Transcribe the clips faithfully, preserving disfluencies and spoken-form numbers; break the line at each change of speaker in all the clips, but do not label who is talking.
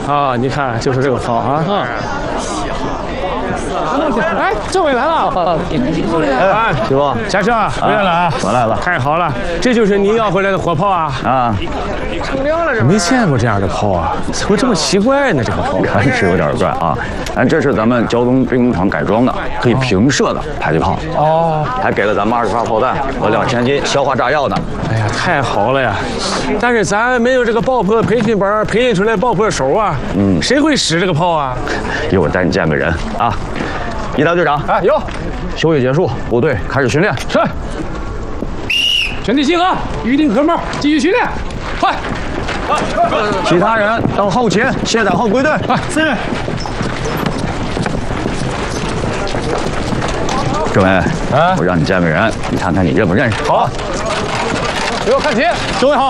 啊，你看，就是这个炮啊。嗯。哎，政委来了！哎，
师傅，
下车回来了啊！
回来了，
太好了，这就是你要回来的火炮啊！
啊，
成亮了，没见过这样的炮啊，怎么这么奇怪呢？这个炮
看是有点怪啊。但这是咱们胶东兵工厂改装的，可以平射的迫击炮。哦，还给了咱们二十发炮弹和两千斤消化炸药呢。
哎呀，太好了呀！但是咱没有这个爆破培训班培训出来爆破手啊，嗯，谁会使这个炮啊？
一会儿带你见个人啊。一大队长，
哎，有，
休息结束，部队开始训练。
是。全体集合，预定科目，继续训练。快！
其他人到后勤卸载后归队。
快，是。
政委，啊，我让你见个人，你看看你认不认识？
好。给我看齐，政委好。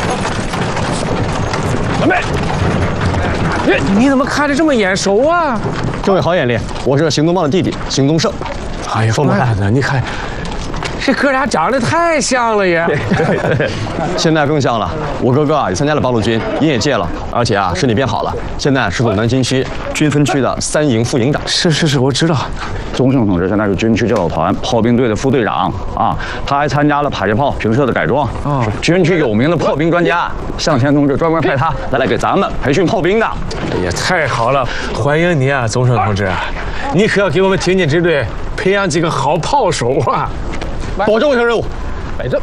准备。哎，你怎么看着这么眼熟啊？
政委好眼力，我是行动棒的弟弟行动胜。
哎呀，怪不得，你看，这哥俩长得太像了也。
现在更像了，我哥哥啊也参加了八路军，营也戒了，而且啊身体变好了，现在是我南京区军分区的三营副营长。
是是是，我知道。
钟胜同志现在是军区教导团炮兵队的副队长啊，他还参加了迫击炮平射的改装，哦，是军区有名的炮兵专家。向前同志专门派他来来给咱们培训炮兵的。
哎呀，太好了，欢迎你啊，钟胜同志，你可要给我们挺进支队培养几个好炮手啊！
保证完成任务，
摆正。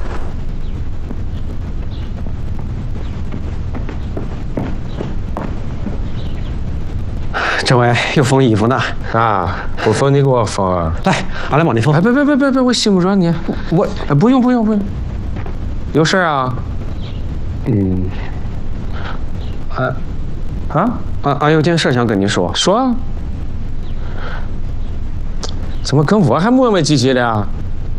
政委又缝衣服呢？
啊，不缝你给我缝。
来，俺来帮你缝。
哎，别别别别别，我信不着你。我哎，不用不用不用。有事啊？
嗯。啊啊啊！俺有件事想跟你说。
说。怎么跟我还磨磨唧唧的啊？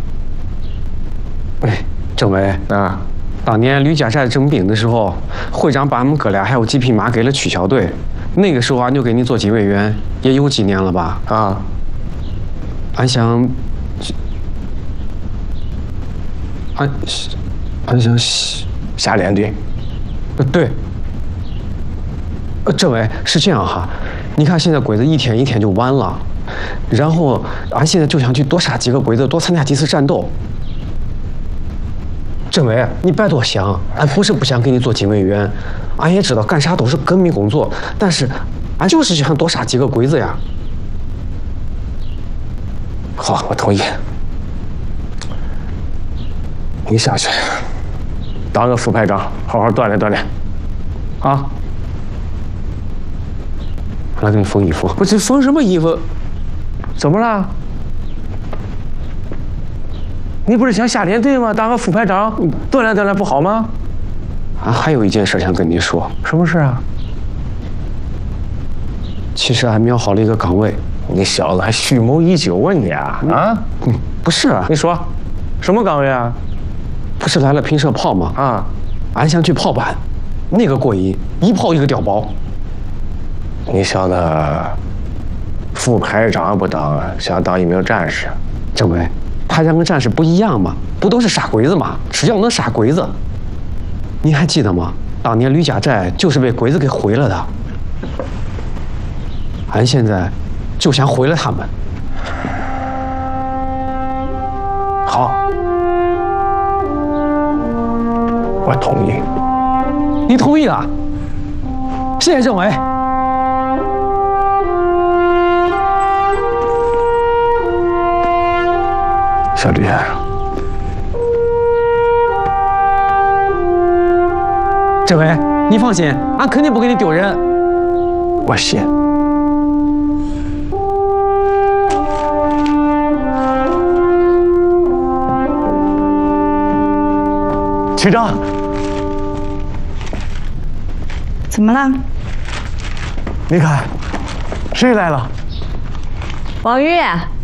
哎，政委
啊，
当年吕家寨征兵的时候，会长把俺们哥俩还有几匹马给了区桥队。那个时候俺就给你做警卫员，也有几年了吧？
啊，
俺想，俺，俺想
下连队。
呃，对。呃，政委是这样哈，你看现在鬼子一天一天就完了，然后俺现在就想去多杀几个鬼子，多参加几次战斗。政委，你别多想，俺不是不想给你做警卫员，俺也知道干啥都是革命工作，但是俺就是想多杀几个鬼子呀。
好，我同意。你下去当个副排长，好好锻炼锻炼，啊！
来给你缝衣服。
不是缝什么衣服？怎么了？你不是想下连队吗？当个副排长，锻炼锻炼不好吗？
俺还有一件事想跟你说。
什么事啊？
其实俺瞄好了一个岗位。
你小子还蓄谋已久啊你啊！啊？
嗯，不是啊。
你说，什么岗位啊？
不是来了平射炮吗？
啊，
俺想去炮班，那个过瘾，一炮一个碉堡。
你小子副排长不当，想当一名战士？
政委，排长跟战士不一样吗？不都是杀鬼子吗？只要能杀鬼子。你还记得吗？当年吕家寨就是被鬼子给毁了的。俺现在就想毁了他们。
好，我同意。
你同意了？谢谢政委。
小吕，
政委，你放心，俺肯定不给你丢人。
我信。
局长，
怎么了？
你看，谁来了？
王玉。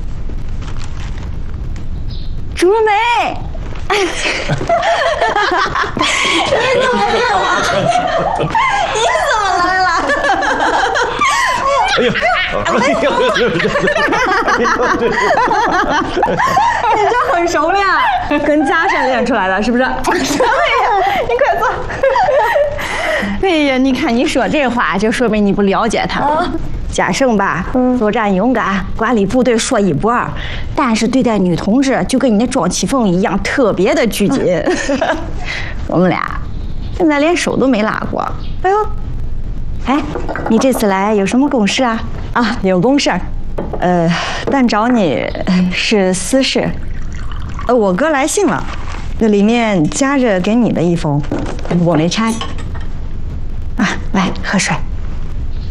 朱梅，你怎么来了？你怎么来了？哎呦！哎呦！你这很熟练，跟家训练出来的，是不是？对呀，你快坐。对， 呀，你看你说这话，就说明你不了解他。啊、嘉盛吧，嗯、作战勇敢，管理部队说一不二，但是对待女同志就跟你那庄启凤一样，特别的拘谨。嗯、我们俩现在连手都没拉过。哎呦，哎，你这次来有什么公事啊？啊，有公事儿。呃，但找你是私事。呃，我哥来信了，那里面夹着给你的一封，我没拆。啊，来喝水。